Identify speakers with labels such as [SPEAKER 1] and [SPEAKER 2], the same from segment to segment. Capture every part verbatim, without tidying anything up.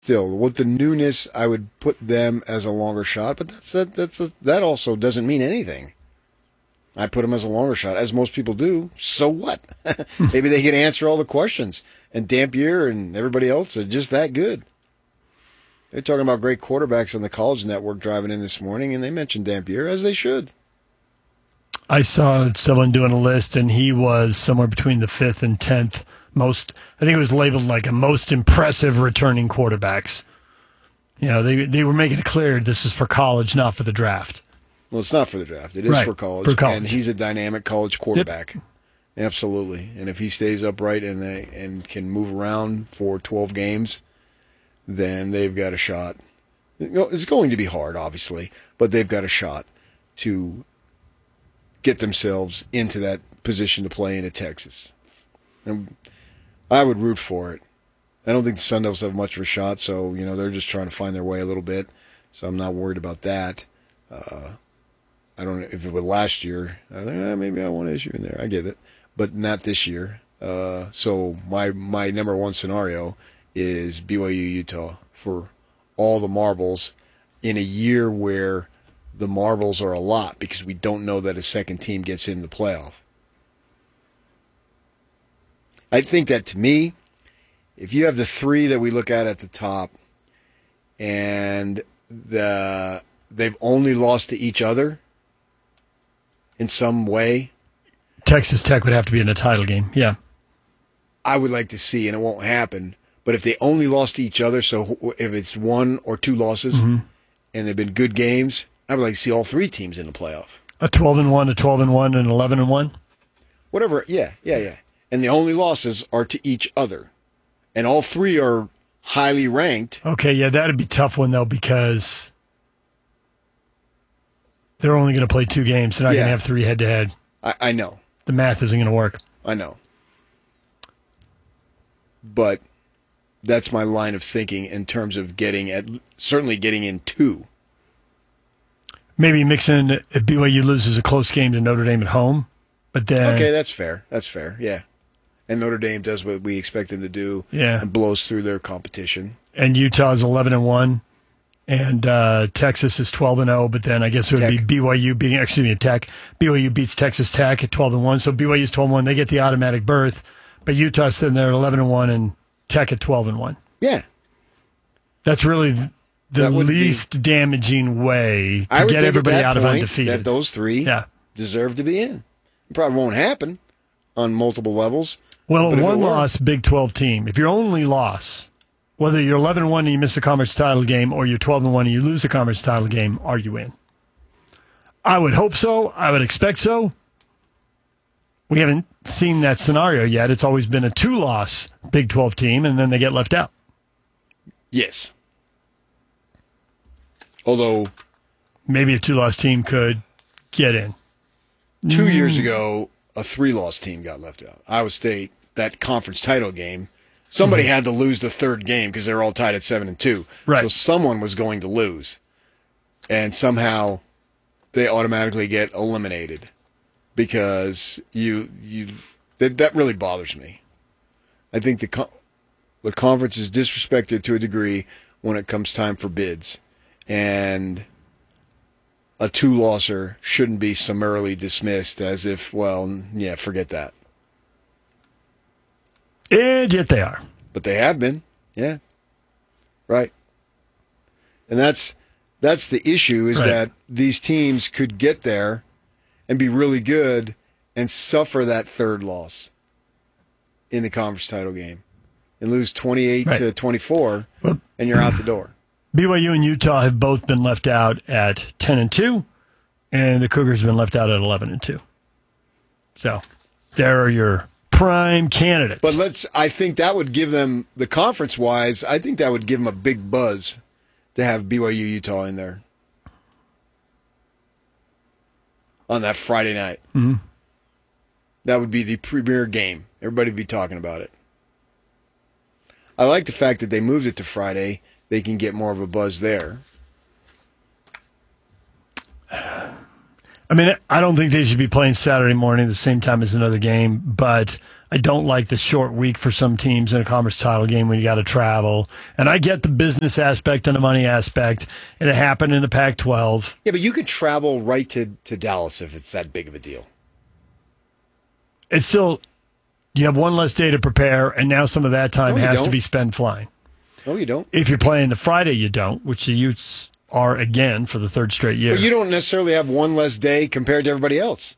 [SPEAKER 1] Still, with the newness, I would put them as a longer shot, but that's that that's a, that also doesn't mean anything. I put them as a longer shot, as most people do. So what? Maybe they can answer all the questions. And Dampier and everybody else are just that good. They're talking about great quarterbacks on the College Network driving in this morning, and they mentioned Dampier, as they should.
[SPEAKER 2] I saw someone doing a list, and he was somewhere between the fifth and tenth most. I think it was labeled like a most impressive returning quarterbacks. You know, they they were making it clear this is for college, not for the draft.
[SPEAKER 1] Well, it's not for the draft. It is
[SPEAKER 2] right,
[SPEAKER 1] for, college,
[SPEAKER 2] for college,
[SPEAKER 1] and he's a dynamic college quarterback.
[SPEAKER 2] Yep.
[SPEAKER 1] Absolutely, and if he stays upright and they, and can move around for twelve games, then they've got a shot. It's going to be hard, obviously, but they've got a shot to get themselves into that position to play in at Texas. And I would root for it. I don't think the Sun Devils have much of a shot, so you know they're just trying to find their way a little bit. So I'm not worried about that. Uh, I don't know if it was last year. I think eh, maybe I want to issue in there. I get it, but not this year. Uh, so my my number one scenario is B Y U Utah for all the marbles in a year where the marbles are a lot because we don't know that a second team gets in the playoff. I think that to me, if you have the three that we look at at the top and the they've only lost to each other in some way.
[SPEAKER 2] Texas Tech would have to be in a title game, yeah.
[SPEAKER 1] I would like to see, and it won't happen, but if they only lost to each other, so if it's one or two losses mm-hmm. and they've been good games, I would like to see all three teams in the playoff.
[SPEAKER 2] A twelve and one, a twelve and one, and eleven and one?
[SPEAKER 1] Whatever, yeah, yeah, yeah. And the only losses are to each other. And all three are highly ranked.
[SPEAKER 2] Okay, yeah, that'd be a tough one, though, because they're only going to play two games. They're not yeah. going to have three head-to-head.
[SPEAKER 1] I, I know.
[SPEAKER 2] The math isn't going to work.
[SPEAKER 1] I know. But that's my line of thinking in terms of getting at certainly getting in two.
[SPEAKER 2] Maybe mix in if B Y U loses a close game to Notre Dame at home, but then
[SPEAKER 1] okay, that's fair. That's fair. Yeah, and Notre Dame does what we expect them to do.
[SPEAKER 2] Yeah,
[SPEAKER 1] and blows through their competition.
[SPEAKER 2] And Utah's eleven and one, and uh, Texas is twelve and zero. But then I guess it would Tech. be B Y U beating. Excuse me, Tech. B Y U beats Texas Tech at twelve and one. So B Y U's twelve and one. They get the automatic berth. But Utah's sitting there at eleven and one, and Tech at twelve and one.
[SPEAKER 1] Yeah,
[SPEAKER 2] that's really the least be, damaging way to get everybody out of undefeated.
[SPEAKER 1] That those three
[SPEAKER 2] yeah.
[SPEAKER 1] deserve to be in. It probably won't happen on multiple levels.
[SPEAKER 2] Well, a one-loss Big twelve team. If your only loss, whether you're eleven and one and you miss the conference title game, or you're twelve and one and you lose the conference title game, are you in? I would hope so. I would expect so. We haven't seen that scenario yet. It's always been a two-loss Big twelve team, and then they get left out.
[SPEAKER 1] Yes. Although
[SPEAKER 2] maybe a two-loss team could get in.
[SPEAKER 1] Two mm. years ago, a three-loss team got left out. Iowa State, that conference title game, somebody mm-hmm. had to lose the third game because they were all tied at seven and two.
[SPEAKER 2] Right.
[SPEAKER 1] So someone was going to lose, and somehow they automatically get eliminated because you you that that really bothers me. I think the co- the conference is disrespected to a degree when it comes time for bids. And a two-losser shouldn't be summarily dismissed as if, well, yeah, forget that.
[SPEAKER 2] And yet they are.
[SPEAKER 1] But they have been, yeah. Right. And that's that's the issue, is right. that these teams could get there and be really good and suffer that third loss in the conference title game and lose twenty-eight right. to twenty-four, well, and you're out the door.
[SPEAKER 2] B Y U and Utah have both been left out at ten and two, and the Cougars have been left out at eleven and two. So there are your prime candidates.
[SPEAKER 1] But let's I think that would give them, the conference wise, I think that would give them a big buzz to have B Y U Utah in there on that Friday night.
[SPEAKER 2] Mm-hmm.
[SPEAKER 1] That would be the premier game. Everybody would be talking about it. I like the fact that they moved it to Friday. They can get more of a buzz there.
[SPEAKER 2] I mean, I don't think they should be playing Saturday morning at the same time as another game, but I don't like the short week for some teams in a conference title game when you got to travel. And I get the business aspect and the money aspect, and it happened in the Pac twelve.
[SPEAKER 1] Yeah, but you could travel right to, to Dallas if it's that big of a deal.
[SPEAKER 2] It's still, you have one less day to prepare, and now some of that time
[SPEAKER 1] No, you
[SPEAKER 2] has to
[SPEAKER 1] don't.
[SPEAKER 2] be spent flying.
[SPEAKER 1] No, you don't.
[SPEAKER 2] If you're playing the Friday, you don't, which the Utes are again for the third straight year.
[SPEAKER 1] But you don't necessarily have one less day compared to everybody else.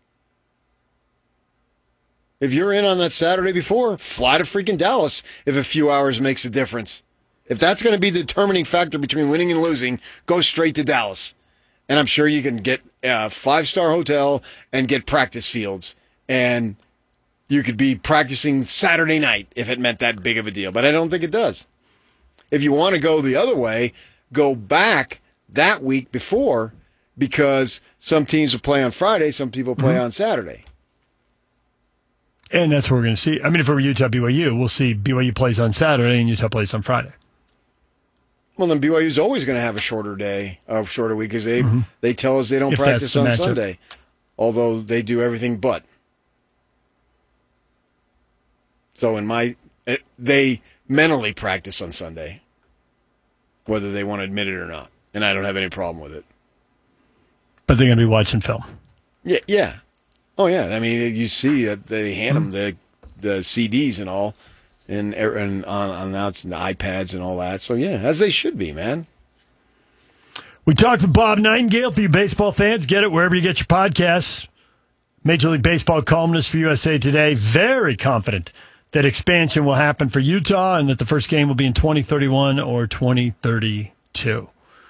[SPEAKER 1] If you're in on that Saturday before, fly to freaking Dallas if a few hours makes a difference. If that's going to be the determining factor between winning and losing, go straight to Dallas. And I'm sure you can get a five-star hotel and get practice fields. And you could be practicing Saturday night if it meant that big of a deal. But I don't think it does. If you want to go the other way, go back that week before, because some teams will play on Friday, some people play mm-hmm. on Saturday.
[SPEAKER 2] And that's what we're going to see. I mean, if it were Utah B Y U, we'll see B Y U plays on Saturday and Utah plays on Friday.
[SPEAKER 1] Well, then B Y U's always going to have a shorter day, a shorter week, because they, mm-hmm. they tell us they don't if practice on Sunday, although they do everything but. So in my, they mentally practice on Sunday, whether they want to admit it or not. And I don't have any problem with it.
[SPEAKER 2] But they're going to be watching film.
[SPEAKER 1] Yeah, yeah. Oh, yeah. I mean, you see that they hand mm-hmm. them the the C Ds and all, and, and on, on out and the iPads and all that. So, yeah, as they should be, man.
[SPEAKER 2] We talked with Bob Nightingale for you baseball fans. Get it wherever you get your podcasts. Major League Baseball columnist for U S A Today. Very confident that expansion will happen for Utah and that the first game will be in twenty thirty-one or twenty thirty-two.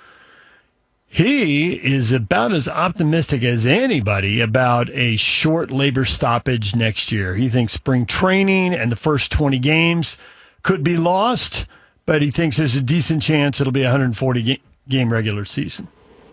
[SPEAKER 2] He is about as optimistic as anybody about a short labor stoppage next year. He thinks spring training and the first twenty games could be lost, but he thinks there's a decent chance it'll be a one hundred forty game regular season.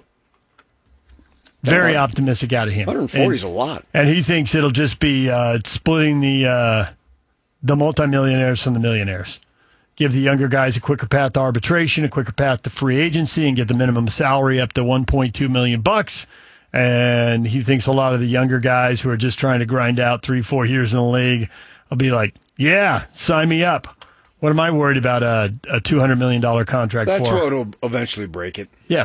[SPEAKER 2] Very optimistic out of him.
[SPEAKER 1] one hundred forty is a lot.
[SPEAKER 2] And he thinks it'll just be uh, splitting the uh, the multimillionaires from the millionaires. Give the younger guys a quicker path to arbitration, a quicker path to free agency, and get the minimum salary up to one point two million bucks. And he thinks a lot of the younger guys who are just trying to grind out three, four years in the league will be like, yeah, sign me up. What am I worried about a, a two hundred million dollars contract
[SPEAKER 1] That's
[SPEAKER 2] for?
[SPEAKER 1] That's what will eventually break it.
[SPEAKER 2] Yeah.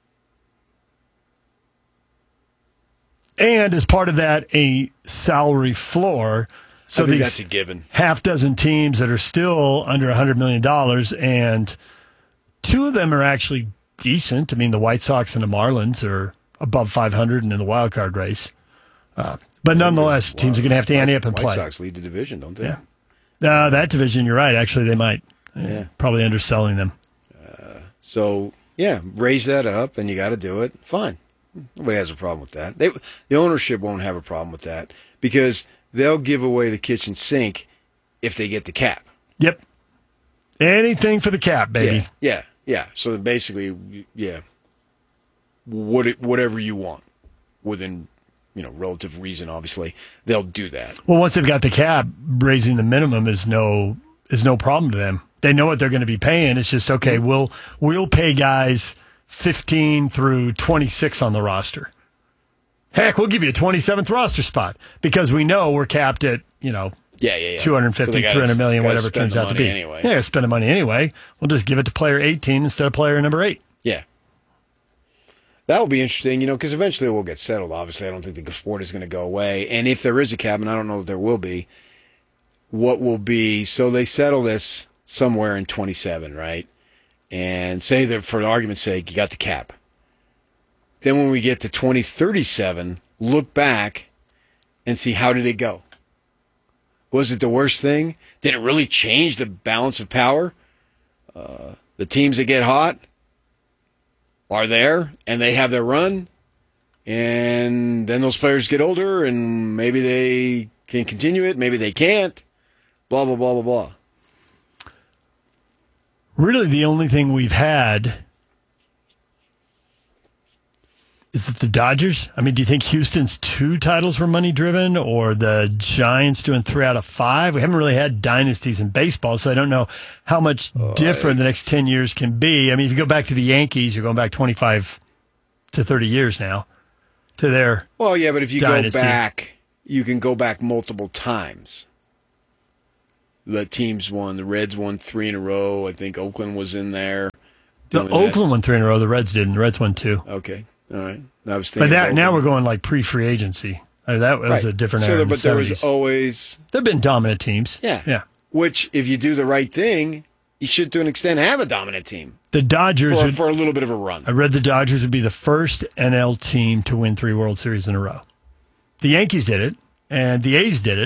[SPEAKER 2] And as part of that, a salary floor. So
[SPEAKER 1] I think
[SPEAKER 2] these
[SPEAKER 1] that's a given.
[SPEAKER 2] Half dozen teams that are still under one hundred million dollars, and two of them are actually decent. I mean, the White Sox and the Marlins are above five hundred and in the wild card race. Uh, but nonetheless, teams are going to have to ante up and
[SPEAKER 1] White
[SPEAKER 2] play.
[SPEAKER 1] White Sox lead the division, don't they?
[SPEAKER 2] Yeah. Uh, that division, you're right. Actually, they might.
[SPEAKER 1] Yeah.
[SPEAKER 2] Probably underselling them.
[SPEAKER 1] Uh, so, yeah, raise that up, and you got to do it. Fine. Nobody has a problem with that. They, the ownership won't have a problem with that because they'll give away the kitchen sink if they get the cap.
[SPEAKER 2] Yep. Anything for the cap, baby.
[SPEAKER 1] Yeah, yeah. yeah. So basically, yeah, what it, whatever you want within, you know, relative reason, obviously, they'll do that.
[SPEAKER 2] Well, once they've got the cap, raising the minimum is no is no problem to them. They know what they're going to be paying. It's just, okay, mm-hmm. we'll we'll pay guys fifteen through twenty-six on the roster. Heck, we'll give you a twenty-seventh roster spot because we know we're capped at, you know,
[SPEAKER 1] yeah, yeah, yeah.
[SPEAKER 2] two hundred fifty, so
[SPEAKER 1] gotta,
[SPEAKER 2] three hundred million, whatever it turns out to be.
[SPEAKER 1] Anyway.
[SPEAKER 2] Yeah, spend the money anyway. We'll just give it to player eighteen instead of player number eight.
[SPEAKER 1] Yeah. That will be interesting, you know, because eventually it will get settled. Obviously, I don't think the sport is going to go away. And if there is a cap, and I don't know if there will be, what will be, so they settle this somewhere in twenty-seven, right? And say that for argument's sake, you got the cap. Then when we get to twenty thirty-seven, look back and see how did it go. Was it the worst thing? Did it really change the balance of power? Uh, the teams that get hot are there, and they have their run. And then those players get older, and maybe they can continue it, maybe they can't. Blah, blah, blah, blah, blah.
[SPEAKER 2] Really, the only thing we've had is it the Dodgers? I mean, do you think Houston's two titles were money-driven or the Giants doing three out of five? We haven't really had dynasties in baseball, so I don't know how much oh, different I... the next ten years can be. I mean, if you go back to the Yankees, you're going back twenty-five to thirty years now to their
[SPEAKER 1] Well, yeah, but if you
[SPEAKER 2] dynasty.
[SPEAKER 1] go back, you can go back multiple times. the teams won. The Reds won three in a row. I think Oakland was in there.
[SPEAKER 2] The Oakland that. won three in a row. The Reds didn't. The Reds won two.
[SPEAKER 1] Okay. All right. I was thinking
[SPEAKER 2] but that, now we're going like pre-free agency. I mean, that was right. a different era.
[SPEAKER 1] So,
[SPEAKER 2] in
[SPEAKER 1] but
[SPEAKER 2] the
[SPEAKER 1] there
[SPEAKER 2] seventies.
[SPEAKER 1] was always.
[SPEAKER 2] There have been dominant teams.
[SPEAKER 1] Yeah.
[SPEAKER 2] Yeah.
[SPEAKER 1] Which, if you do the right thing, you should, to an extent, have a dominant team.
[SPEAKER 2] The Dodgers
[SPEAKER 1] for,
[SPEAKER 2] would,
[SPEAKER 1] for a little bit of a run.
[SPEAKER 2] I read the Dodgers would be the first N L team to win three World Series in a row. The Yankees did it, and the A's did it.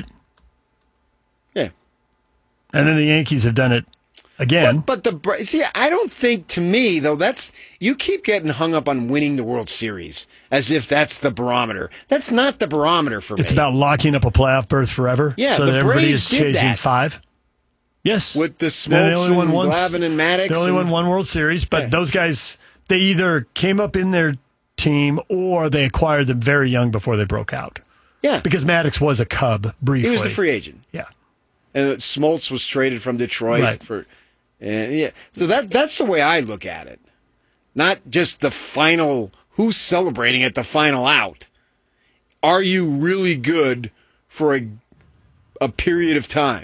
[SPEAKER 1] Yeah.
[SPEAKER 2] And then the Yankees have done it again.
[SPEAKER 1] But, but the see, I don't think, to me, though, that's you keep getting hung up on winning the World Series as if that's the barometer. That's not the barometer for me.
[SPEAKER 2] It's about locking up a playoff berth forever.
[SPEAKER 1] Yeah,
[SPEAKER 2] so
[SPEAKER 1] the
[SPEAKER 2] that everybody
[SPEAKER 1] Braves
[SPEAKER 2] is
[SPEAKER 1] did
[SPEAKER 2] chasing
[SPEAKER 1] that.
[SPEAKER 2] five. Yes.
[SPEAKER 1] With the Smoltz and
[SPEAKER 2] once,
[SPEAKER 1] Glavine and Maddox.
[SPEAKER 2] They only
[SPEAKER 1] and,
[SPEAKER 2] won one World Series, but
[SPEAKER 1] yeah.
[SPEAKER 2] those guys, they either came up in their team or they acquired them very young before they broke out.
[SPEAKER 1] Yeah.
[SPEAKER 2] Because Maddox was a Cub briefly.
[SPEAKER 1] He was a free agent.
[SPEAKER 2] Yeah.
[SPEAKER 1] And Smoltz was traded from Detroit
[SPEAKER 2] right.
[SPEAKER 1] for and yeah. So that that's the way I look at it. Not just the final who's celebrating at the final out. Are you really good for a a period of time?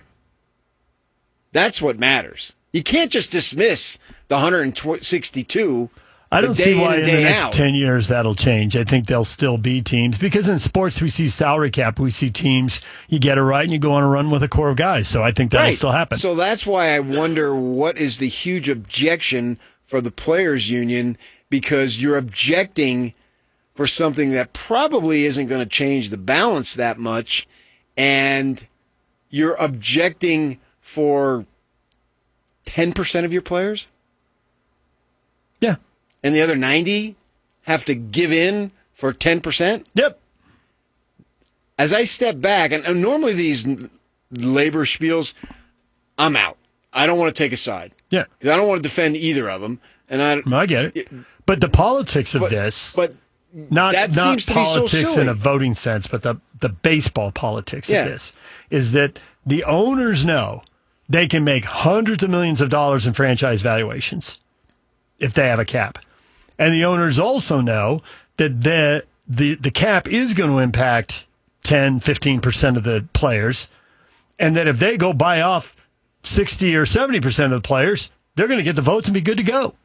[SPEAKER 1] That's what matters. You can't just dismiss the one hundred sixty-two.
[SPEAKER 2] I don't see why in, in the next
[SPEAKER 1] out.
[SPEAKER 2] ten years that'll change. I think there'll still be teams because in sports we see salary cap. We see teams, you get it right and you go on a run with a core of guys. So I think that'll
[SPEAKER 1] right.
[SPEAKER 2] still happen.
[SPEAKER 1] So that's why I wonder what is the huge objection for the players union, because you're objecting for something that probably isn't going to change the balance that much, and you're objecting for ten percent of your players?
[SPEAKER 2] Yeah.
[SPEAKER 1] And the other ninety have to give in for ten percent?
[SPEAKER 2] Yep.
[SPEAKER 1] As I step back, and, and normally these labor spiels, I'm out. I don't want to take a side.
[SPEAKER 2] Yeah.
[SPEAKER 1] Because I don't want to defend either of them. And I,
[SPEAKER 2] no, I get it. But the politics of
[SPEAKER 1] but,
[SPEAKER 2] this,
[SPEAKER 1] but
[SPEAKER 2] not,
[SPEAKER 1] that
[SPEAKER 2] not
[SPEAKER 1] seems to be so
[SPEAKER 2] politics
[SPEAKER 1] silly.
[SPEAKER 2] in a voting sense, but the, the baseball politics
[SPEAKER 1] yeah.
[SPEAKER 2] of this, is that the owners know they can make hundreds of millions of dollars in franchise valuations if they have a cap. And the owners also know that the the, the cap is going to impact ten, fifteen percent of the players, and that if they go buy off sixty or seventy percent of the players, they're going to get the votes and be good to go.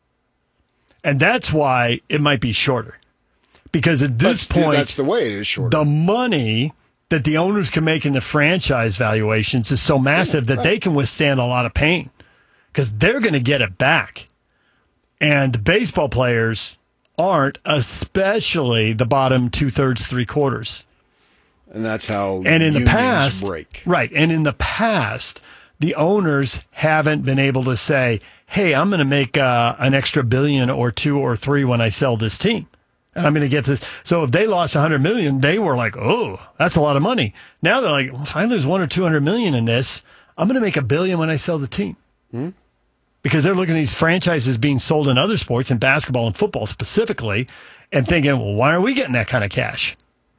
[SPEAKER 2] And that's why it might be shorter. Because at this
[SPEAKER 1] that's,
[SPEAKER 2] point,
[SPEAKER 1] that's the way it is shorter.
[SPEAKER 2] The money that the owners can make in the franchise valuations is so massive yeah, that right. they can withstand a lot of pain because they're going to get it back. And the baseball players aren't, especially the bottom two-thirds, three-quarters.
[SPEAKER 1] And that's how
[SPEAKER 2] and in the past,
[SPEAKER 1] break.
[SPEAKER 2] Right, and in the past, the owners haven't been able to say, hey, I'm going to make uh, an extra billion or two or three when I sell this team. And I'm going to get this. So if they lost one hundred million dollars, they were like, oh, that's a lot of money. Now they're like, well, if I lose one or two hundred million dollars in this, I'm going to make a billion when I sell the team.
[SPEAKER 1] Hmm?
[SPEAKER 2] Because they're looking at these franchises being sold in other sports, in basketball and football specifically, and thinking, well, why aren't we getting that kind of cash?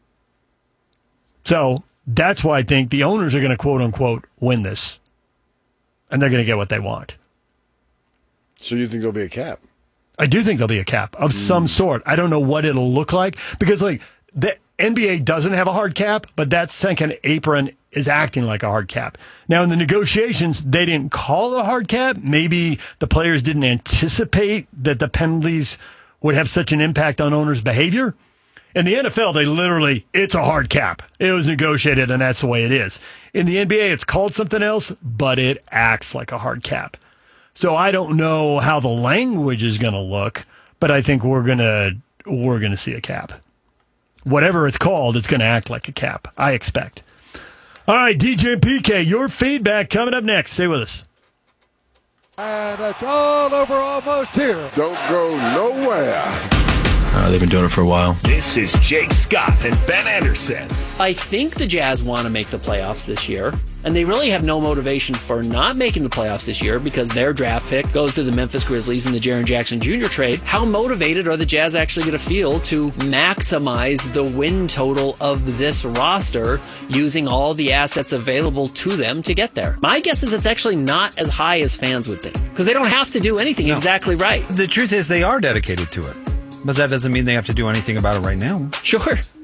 [SPEAKER 2] So that's why I think the owners are going to, quote unquote, win this. And they're going to get what they want.
[SPEAKER 1] So you think there'll be a cap?
[SPEAKER 2] I do think there'll be a cap of mm. some sort. I don't know what it'll look like because, like, the N B A doesn't have a hard cap, but that second apron is acting like a hard cap. Now, in the negotiations, they didn't call it a hard cap. Maybe the players didn't anticipate that the penalties would have such an impact on owners' behavior. In the N F L, they literally, it's a hard cap. It was negotiated, and that's the way it is. In the N B A, it's called something else, but it acts like a hard cap. So I don't know how the language is going to look, but I think we're going to we're going to see a cap. Whatever it's called, it's going to act like a cap, I expect. All right, D J and P K, your feedback coming up next. Stay with us.
[SPEAKER 3] And it's all over almost here.
[SPEAKER 4] Don't go nowhere.
[SPEAKER 5] Uh, they've been doing it for a while.
[SPEAKER 6] This is Jake Scott and Ben Anderson.
[SPEAKER 7] I think the Jazz want to make the playoffs this year, and they really have no motivation for not making the playoffs this year because their draft pick goes to the Memphis Grizzlies in the Jaren Jackson Junior trade. How motivated are the Jazz actually going to feel to maximize the win total of this roster using all the assets available to them to get there? My guess is it's actually not as high as fans would think because they don't have to do anything no. exactly right.
[SPEAKER 8] The truth is they are dedicated to it. But that doesn't mean they have to do anything about it right now.
[SPEAKER 7] Sure.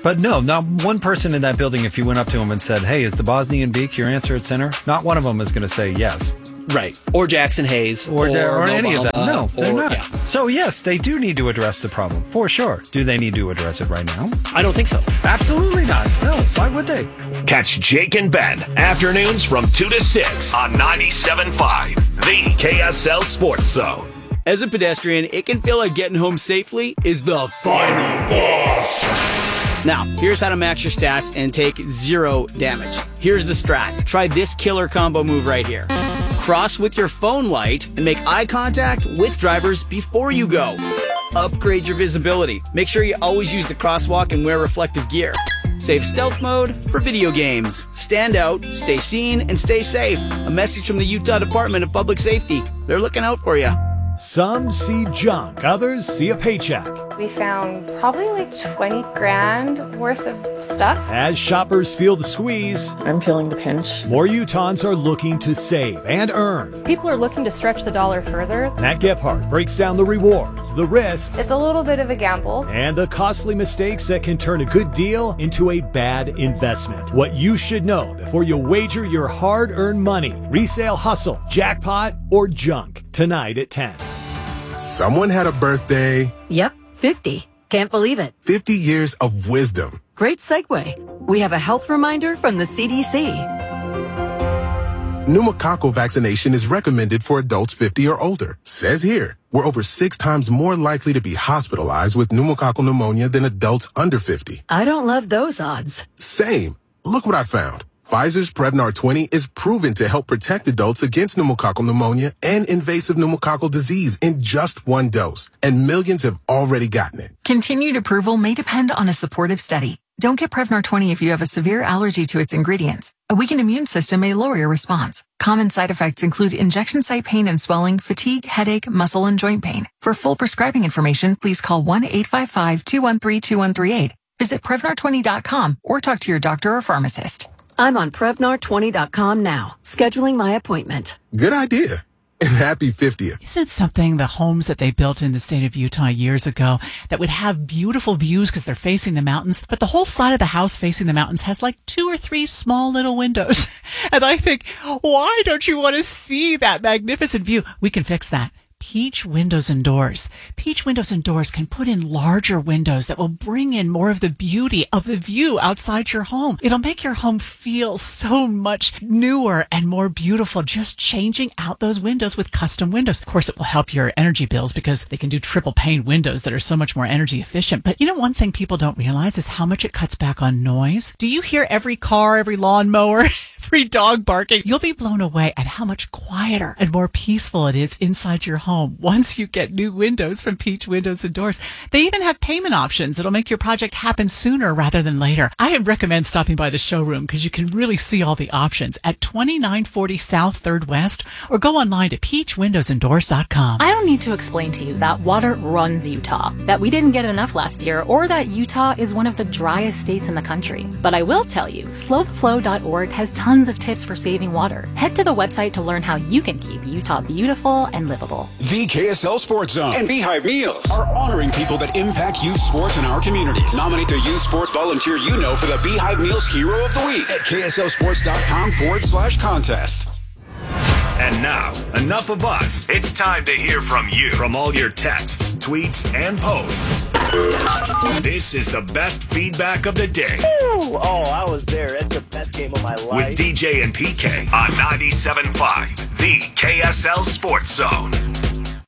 [SPEAKER 8] But no, not one person in that building, if you went up to them and said, hey, is the Bosnian Beak your answer at center? Not one of them is going to say yes.
[SPEAKER 7] Right. Or Jackson Hayes.
[SPEAKER 8] Or, or, or any of that. No, they're
[SPEAKER 7] or,
[SPEAKER 8] not.
[SPEAKER 7] Yeah.
[SPEAKER 8] So, yes, they do need to address the problem, for sure. Do they need to address it right now?
[SPEAKER 7] I don't think so.
[SPEAKER 8] Absolutely not. No, why would they?
[SPEAKER 6] Catch Jake and Ben afternoons from two to six on ninety-seven point five, the K S L Sports Zone.
[SPEAKER 9] As a pedestrian, it can feel like getting home safely is the final boss. Now, here's how to max your stats and take zero damage. Here's the strat. Try this killer combo move right here. Cross with your phone light and make eye contact with drivers before you go. Upgrade your visibility. Make sure you always use the crosswalk and wear reflective gear. Save stealth mode for video games. Stand out, stay seen, and stay safe. A message from the Utah Department of Public Safety. They're looking out for you.
[SPEAKER 10] Some see junk, others see a paycheck.
[SPEAKER 11] We found probably like twenty grand worth of stuff.
[SPEAKER 10] As shoppers feel the squeeze,
[SPEAKER 12] I'm feeling the pinch.
[SPEAKER 10] More Utahns are looking to save and earn.
[SPEAKER 13] People are looking to stretch the dollar further.
[SPEAKER 10] Matt Gephardt breaks down the rewards, the risks.
[SPEAKER 11] It's a little bit of a gamble.
[SPEAKER 10] And the costly mistakes that can turn a good deal into a bad investment. What you should know before you wager your hard-earned money. Resale hustle, jackpot, or junk. Tonight at ten.
[SPEAKER 14] Someone had a birthday.
[SPEAKER 15] Yep, fifty. Can't believe it.
[SPEAKER 14] fifty years of wisdom.
[SPEAKER 15] Great segue. We have a health reminder from the C D C.
[SPEAKER 14] Pneumococcal vaccination is recommended for adults fifty or older. Says here, we're over six times more likely to be hospitalized with pneumococcal pneumonia than adults under fifty.
[SPEAKER 15] I don't love those odds.
[SPEAKER 14] Same. Look what I found. Pfizer's Prevnar twenty is proven to help protect adults against pneumococcal pneumonia and invasive pneumococcal disease in just one dose, and millions have already gotten it.
[SPEAKER 16] Continued approval may depend on a supportive study. Don't get Prevnar twenty if you have a severe allergy to its ingredients. A weakened immune system may lower your response. Common side effects include injection site pain and swelling, fatigue, headache, muscle, and joint pain. For full prescribing information, please call one eight five five, two one three, two one three eight. Visit Prevnar twenty dot com or talk to your doctor or pharmacist.
[SPEAKER 15] I'm on Prevnar twenty dot com now, scheduling my appointment.
[SPEAKER 14] Good idea. And happy fiftieth.
[SPEAKER 17] Isn't it something, the homes that they built in the state of Utah years ago that would have beautiful views because they're facing the mountains, but the whole side of the house facing the mountains has like two or three small little windows. And I think, why don't you want to see that magnificent view? We can fix that. Peach Windows and Doors. Peach Windows and Doors can put in larger windows that will bring in more of the beauty of the view outside your home. It'll make your home feel so much newer and more beautiful, just changing out those windows with custom windows. Of course, it will help your energy bills because they can do triple pane windows that are so much more energy efficient. But you know, one thing people don't realize is how much it cuts back on noise. Do you hear every car, every lawnmower, every dog barking? You'll be blown away at how much quieter and more peaceful it is inside your home once you get new windows from Peach Windows and Doors. They even have payment options that'll make your project happen sooner rather than later. I recommend stopping by the showroom because you can really see all the options at twenty-nine forty South third West, or go online to peach windows and doors dot com.
[SPEAKER 13] I don't need to explain to you that water runs Utah, that we didn't get enough last year, or that Utah is one of the driest states in the country. But I will tell you, slow the flow dot org has tons of tips for saving water. Head to the website to learn how you can keep Utah beautiful and livable.
[SPEAKER 18] The K S L Sports Zone and Beehive Meals are honoring people that impact youth sports in our communities. Nominate the youth sports volunteer you know for the Beehive Meals Hero of the Week at K S L sports dot com forward slash contest.
[SPEAKER 6] And now, enough of us. It's time to hear from you. From all your texts, tweets, and posts. This is the best feedback of the day.
[SPEAKER 19] Ooh, oh, I was there. That's the best game of my life.
[SPEAKER 6] With D J and P K on ninety-seven point five, the K S L Sports Zone.